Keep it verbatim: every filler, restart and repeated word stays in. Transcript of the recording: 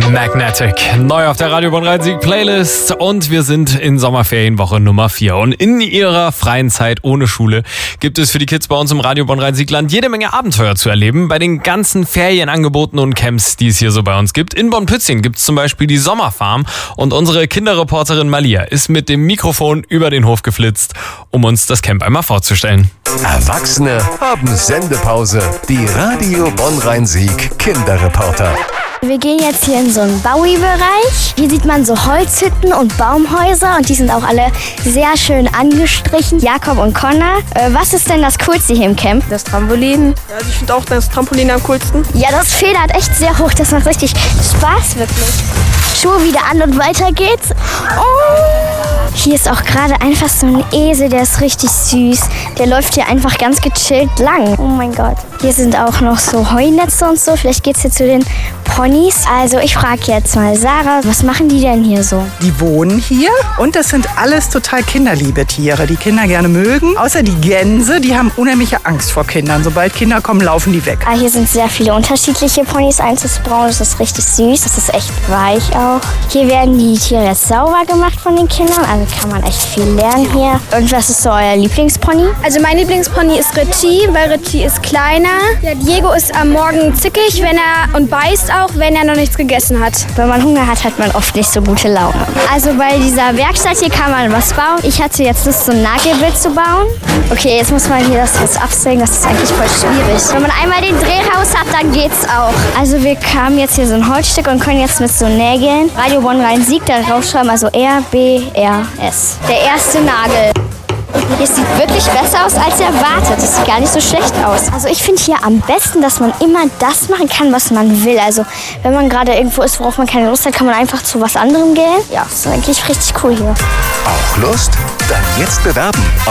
Magnetic, neu auf der Radio Bonn-Rhein-Sieg Playlist und wir sind in Sommerferienwoche Nummer vier. Und in ihrer freien Zeit ohne Schule gibt es für die Kids bei uns im Radio Bonn-Rhein-Sieg-Land jede Menge Abenteuer zu erleben. Bei den ganzen Ferienangeboten und Camps, die es hier so bei uns gibt. In Bonn-Pützchen gibt es zum Beispiel die Sommerfarm und unsere Kinderreporterin Malia ist mit dem Mikrofon über den Hof geflitzt, um uns das Camp einmal vorzustellen. Erwachsene haben Sendepause. Die Radio Bonn-Rhein-Sieg Kinderreporter. Wir gehen jetzt hier in so einen Bowie-Bereich. Hier sieht man so Holzhütten und Baumhäuser und die sind auch alle sehr schön angestrichen. Jakob und Connor, äh, was ist denn das Coolste hier im Camp? Das Trampolin. Ja, ich finde auch das Trampolin am coolsten. Ja, das federt echt sehr hoch. Das macht richtig Spaß, wirklich. Schuhe wieder an und weiter geht's. Oh. Hier ist auch gerade einfach so ein Esel, der ist richtig süß. Der läuft hier einfach ganz gechillt lang. Oh mein Gott. Hier sind auch noch so Heunetze und so. Vielleicht geht's hier zu den Ponys. Also ich frage jetzt mal Sarah, was machen die denn hier so? Die wohnen hier und das sind alles total kinderliebe Tiere, die Kinder gerne mögen. Außer die Gänse, die haben unheimliche Angst vor Kindern. Sobald Kinder kommen, laufen die weg. Ah, hier sind sehr viele unterschiedliche Ponys. Eins ist braun, das ist richtig süß. Das ist echt weich auch. Hier werden die Tiere jetzt sauber gemacht von den Kindern. Also kann man echt viel lernen hier. Und was ist so euer Lieblingspony? Also mein Lieblingspony ist Ritchie, weil Ritchie ist kleiner. Der Diego ist am Morgen zickig, wenn er und beißt auch, wenn er noch nichts gegessen hat. Wenn man Hunger hat, hat man oft nicht so gute Laune. Also bei dieser Werkstatt hier kann man was bauen. Ich hatte jetzt Lust, so ein Nagelbild zu bauen. Okay, jetzt muss man hier das jetzt absägen. Das ist eigentlich voll schwierig. Wenn man einmal den Dreh raus hat, dann geht's auch. Also wir haben jetzt hier so ein Holzstück und können jetzt mit so Nägeln Radio Bonn-Rhein-Sieg da draufschreiben. Also R B R S. Der erste Nagel. Es sieht wirklich besser aus als erwartet. Das sieht gar nicht so schlecht aus. Also ich finde hier am besten, dass man immer das machen kann, was man will. Also wenn man gerade irgendwo ist, worauf man keine Lust hat, kann man einfach zu was anderem gehen. Ja, das ist eigentlich richtig cool hier. Auch Lust? Dann jetzt bewerben.